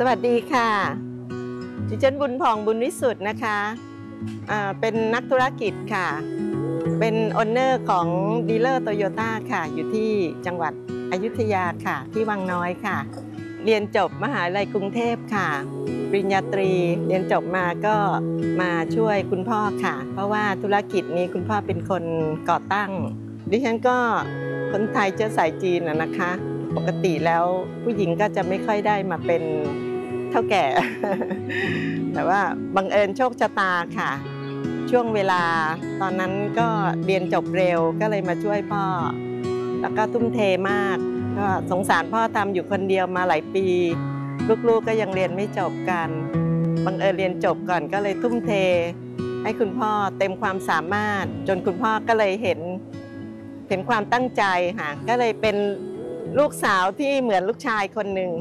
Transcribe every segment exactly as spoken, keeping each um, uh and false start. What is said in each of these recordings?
สวัสดีค่ะดิฉันบุญผ่องบุญวิสุทธ์นะคะเป็นนักธุรกิจค่ะเป็นโอนเนอร์ของดีลเลอร์โตโยต้าค่ะอยู่ที่จังหวัดอยุธยาค่ะที่วังน้อยค่ะเรียนจบมหาวิทยาลัยกรุงเทพค่ะปริญญาตรีเรียนจบมาก็มาช่วยคุณพ่อค่ะเพราะว่าธุรกิจนี้คุณพ่อเป็นคนก่อตั้งดิฉันก็คนไทยเชื้อสายจีนนะคะปกติแล้วผู้หญิงก็จะไม่ค่อยได้มาเป็นเท่าแก่ แต่ว่าบังเอิญโชคชะตาค่ะช่วงเวลาตอนนั้นก็เรียนจบเร็วก็เลยมาช่วยพ่อแล้วก็ทุ่มเทมากก็สงสารพ่อทำอยู่คนเดียวมาหลายปีลูกๆก็ยังเรียนไม่จบกันบังเอิญเรียนจบก่อนก็เลยทุ่มเทให้คุณพ่อเต็มความสามารถจนคุณพ่อก็เลยเห็นเห็นความตั้งใจค่ะก็เลยเป็นลูกสาวที่เหมือนลูกชายคนหนึ่ง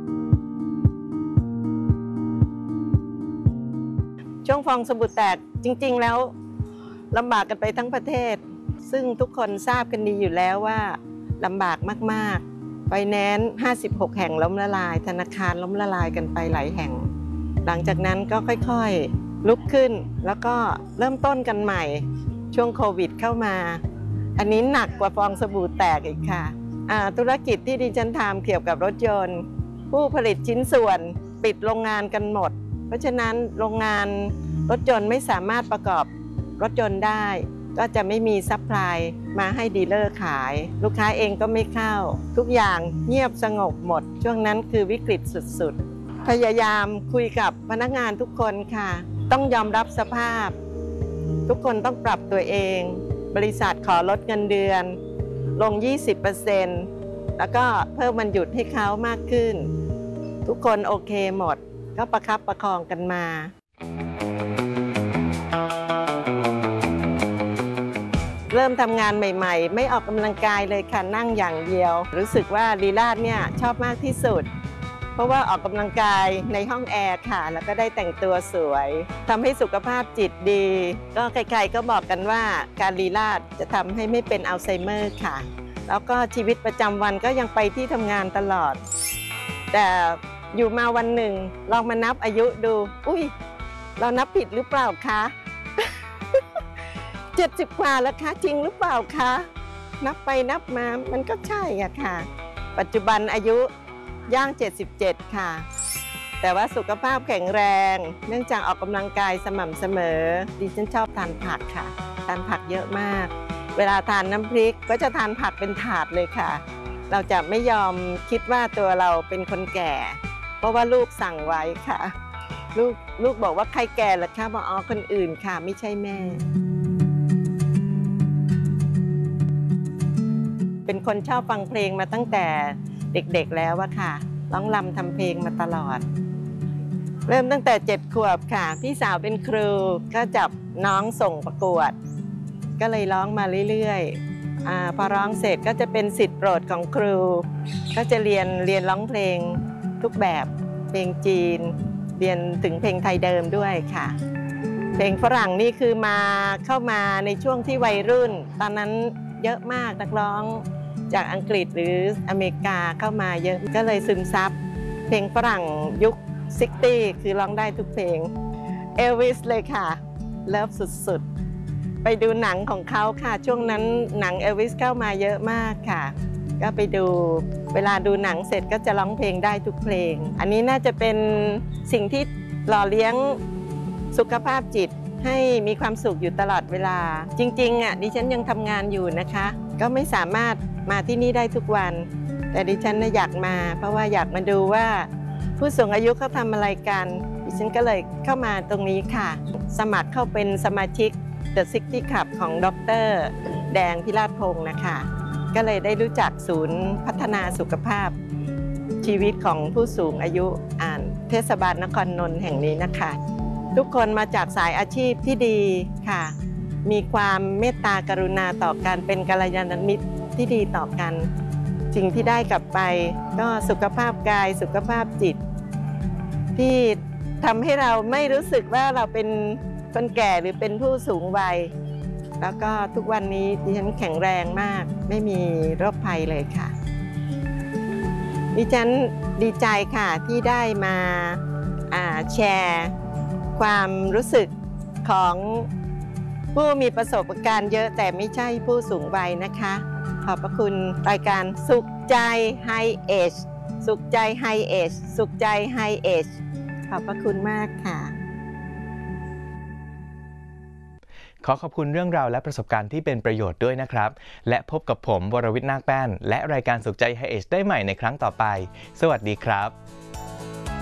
ช่วงฟองสบู่แตกจริงๆแล้วลำบากกันไปทั้งประเทศซึ่งทุกคนทราบกันดีอยู่แล้วว่าลำบากมากๆไฟแนนซ์ห้าสิบหกแห่งล้มละลายธนาคารล้มละลายกันไปหลายแห่งหลังจากนั้นก็ค่อยๆลุกขึ้นแล้วก็เริ่มต้นกันใหม่ช่วงโควิดเข้ามาอันนี้หนักกว่าฟองสบู่แตกอีกค่ะธุรกิจที่ดิฉันทำเกี่ยวกับรถยนต์ผู้ผลิตชิ้นส่วนปิดโรงงานกันหมดเพราะฉะนั้นโรงงานรถยนต์ไม่สามารถประกอบรถยนต์ได้ก็จะไม่มีซัพพลายมาให้ดีลเลอร์ขายลูกค้าเองก็ไม่เข้าทุกอย่างเงียบสงบหมดช่วงนั้นคือวิกฤตสุดๆพยายามคุยกับพนักงานทุกคนค่ะต้องยอมรับสภาพทุกคนต้องปรับตัวเองบริษัทขอลดเงินเดือนลง ยี่สิบเปอร์เซ็นต์ แล้วก็เพิ่มวันหยุดให้เขามากขึ้นทุกคนโอเคหมดก็ประคับประคองกันมาเริ่มทำงานใหม่ๆไม่ออกกำลังกายเลยค่ะนั่งอย่างเดียวรู้สึกว่าลีลาศเนี่ยชอบมากที่สุดเพราะว่าออกกำลังกายในห้องแอร์ค่ะแล้วก็ได้แต่งตัวสวยทำให้สุขภาพจิตดีก็ใครๆก็บอกกันว่าการลีลาศจะทำให้ไม่เป็นอัลไซเมอร์ค่ะแล้วก็ชีวิตประจำวันก็ยังไปที่ทำงานตลอดแต่อยู่มาวันหนึ่งลองมานับอายุดูอุ้ยเรานับผิดหรือเปล่าคะเจ็ดสิบกว่าแล้วคะจริงหรือเปล่าคะนับไปนับมามันก็ใช่อะค่ะปัจจุบันอายุย่างเจ็ดสิบเจ็ดค่ะแต่ว่าสุขภาพแข็งแรงเนื่องจากออกกำลังกายสม่ำเสมอดิฉันชอบทานผักค่ะทานผักเยอะมากเวลาทานน้ำพริกก็จะทานผักเป็นถาดเลยค่ะเราจะไม่ยอมคิดว่าตัวเราเป็นคนแก่เพราะว่าลูกสั่งไว้ค่ะลูกลูกบอกว่าใครแก่ล่ะคะบอกอ๋อคนอื่นค่ะไม่ใช่แม่เป็นคนชอบฟังเพลงมาตั้งแต่เด็กๆแล้วอะค่ะร้องรำทำเพลงมาตลอดเริ่มตั้งแต่เจ็ดขวบค่ะพี่สาวเป็นครูก็จับน้องส่งประกวดก็เลยร้องมาเรื่อยๆอ่าพอร้องเสร็จก็จะเป็นศิษย์โปรดของครูก็จะเรียนเรียนร้องเพลงทุกแบบเพลงจีนเรียนถึงเพลงไทยเดิมด้วยค่ะเพลงฝรั่งนี่คือมาเข้ามาในช่วงที่วัยรุ่นตอนนั้นเยอะมากนักร้องจากอังกฤษหรืออเมริกาเข้ามาเยอะก็เลยซึมซับเพลงฝรั่งยุคซิกตี้คือร้องได้ทุกเพลงเอลวิสเลยค่ะเลิฟสุดๆไปดูหนังของเขาค่ะช่วงนั้นหนังเอลวิสเข้ามาเยอะมากค่ะก็ไปดูเวลาดูหนังเสร็จก็จะร้องเพลงได้ทุกเพลงอันนี้น่าจะเป็นสิ่งที่หล่อเลี้ยงสุขภาพจิตให้มีความสุขอยู่ตลอดเวลาจริงๆอ่ะดิฉันยังทำงานอยู่นะคะก็ไม่สามารถมาที่นี่ได้ทุกวันแต่ดิฉันอยากมาเพราะว่าอยากมาดูว่าผู้สูงอายุเขาทำอะไรกันดิฉันก็เลยเข้ามาตรงนี้ค่ะสมัครเข้าเป็นสมาชิก The ซิกตี้ Club ของดร.แดงพิราชพงศ์นะคะก็เลยได้รู้จักศูนย์พัฒนาสุขภาพชีวิตของผู้สูงอายุอ่านเทศบาลนครนนท์แห่งนี้นะคะทุกคนมาจากสายอาชีพที่ดีค่ะมีความเมตตากรุณาต่อกันเป็นกัลยาณมิตรที่ดีต่อกันสิ่งที่ได้กลับไปก็สุขภาพกายสุขภาพจิตที่ทำให้เราไม่รู้สึกว่าเราเป็นคนแก่หรือเป็นผู้สูงวัยแล้วก็ทุกวันนี้ดิฉันแข็งแรงมากไม่มีโรคภัยเลยค่ะดิฉันดีใจค่ะที่ได้มาแชร์ความรู้สึกของผู้มีประสบการณ์เยอะแต่ไม่ใช่ผู้สูงวัยนะคะขอบพระคุณรายการสุขใจไฮเอจสุขใจไฮเอจสุขใจไฮเอจขอบพระคุณมากค่ะขอขอบคุณเรื่องราวและประสบการณ์ที่เป็นประโยชน์ด้วยนะครับและพบกับผมวรวิทย์นาคแป้นและรายการสุขใจไฮเอจได้ใหม่ในครั้งต่อไปสวัสดีครับ